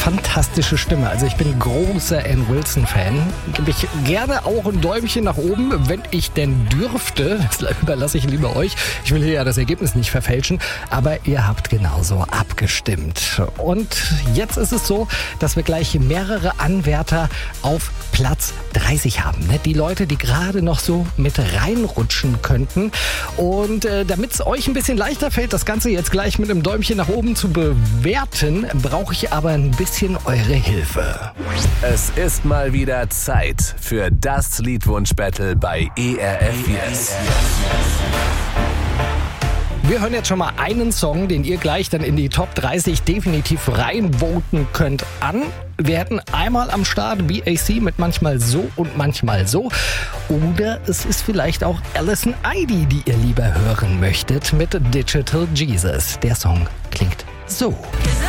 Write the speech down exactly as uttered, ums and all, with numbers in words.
fantastische Stimme. Also ich bin großer Ann Wilson-Fan. Gebe ich gerne auch ein Däumchen nach oben, wenn ich denn dürfte. Das überlasse ich lieber euch. Ich will hier ja das Ergebnis nicht verfälschen, aber ihr habt genauso abgestimmt. Und jetzt ist es so, dass wir gleich mehrere Anwärter auf Platz dreißig haben. Die Leute, die gerade noch so mit reinrutschen könnten. Und äh, damit es euch ein bisschen leichter fällt, das Ganze jetzt gleich mit einem Däumchen nach oben zu bewerten, brauche ich aber ein bisschen eure Hilfe. Es ist mal wieder Zeit für das Liedwunsch-Battle bei E R F Yes. Wir hören jetzt schon mal einen Song, den ihr gleich dann in die Top dreißig definitiv reinvoten könnt, an. Wir hätten einmal am Start B A C mit manchmal so und manchmal so. Oder es ist vielleicht auch Alison Eide, die ihr lieber hören möchtet, mit Digital Jesus. Der Song klingt so.